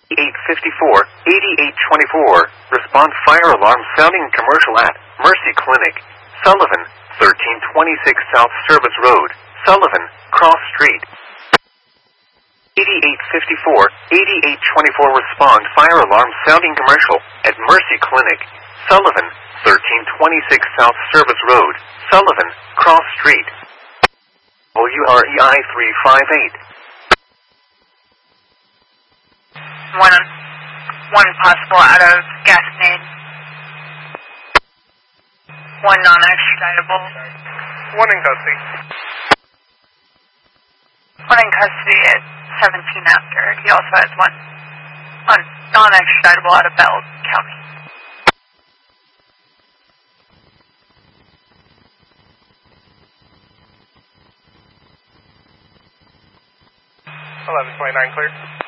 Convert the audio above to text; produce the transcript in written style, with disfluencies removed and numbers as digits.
8854, 8824. Respond fire alarm sounding commercial at Mercy Clinic, Sullivan, 1326 South Service Road, Sullivan, Cross Street. 8854, 8824. Respond fire alarm sounding commercial at Mercy Clinic, Sullivan, 1326 South Service Road, Sullivan, Cross Street. WREI 358. One possible out of gas main. One non-extraditable. One in custody. One in custody at 17 after. He also has one non-extraditable out of Bell County. $1129 clear.